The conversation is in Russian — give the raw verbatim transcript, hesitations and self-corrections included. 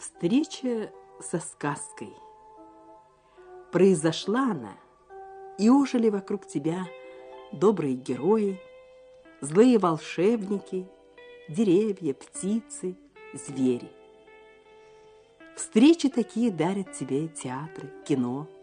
Встреча со сказкой. Произошла она, и ожили вокруг тебя добрые герои, злые волшебники, деревья, птицы, звери. Встречи такие дарят тебе театры, кино,